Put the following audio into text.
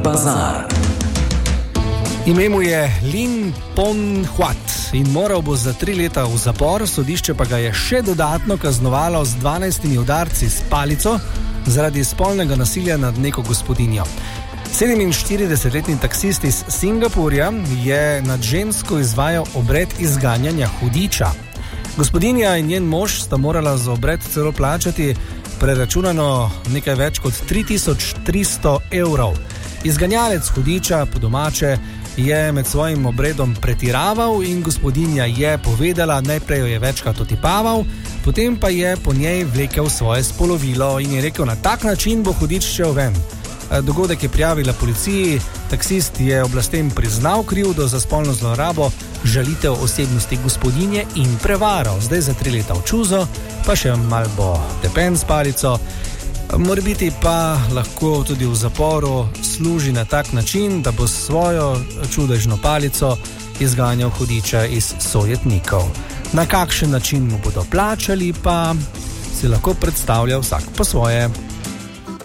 Bazar. Ime mu je Lin Pon Huat in moral bo za 3 leta v zapor, sodišče pa ga je še dodatno kaznovalo z 12 udarci s palico zaradi spolnega nasilja nad neko gospodinjo. 47-letni taksist iz Singapurja je nad žensko izvajal obred izganjanja hudiča. Gospodinja in njen mož sta morala za obred celo plačati preračunano nekaj več kot 3300 evrov. Izganjalec hudiča, po domače, je med svojim obredom pretiraval in gospodinja je povedala, najprej jo je večkrat otipaval, potem pa je po njej vlekel svoje spolovilo in je rekel, na tak način bo hudič šel ven. Dogodek je prijavila policiji, taksist je oblastem priznal krivdo za spolno zlorabo, žalitev osebnosti gospodinje in prevaro. Zdaj za 3 leta v čuzo, pa še malo bo tepen s palico. Morebiti pa lahko tudi v zaporu služi na tak način, da bo svojo čudežno palico izganjal hudiča iz sojetnikov. Na kakšen način mu bodo plačali, pa si lahko predstavlja vsak po svoje.